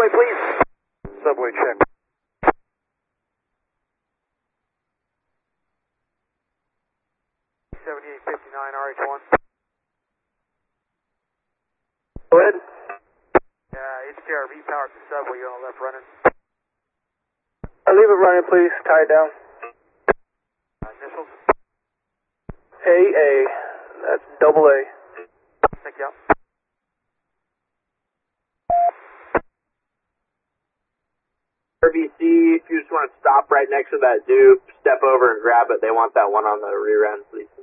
Subway, please. Subway check. RH1. Go ahead. HTRV power to subway, you're on the left running. Leave it running, please. Tie it down. Initials? AA. That's double A. Thank you. RVC, if you just want to stop right next to that dupe, step over and grab it. They want that one on the rear end, please.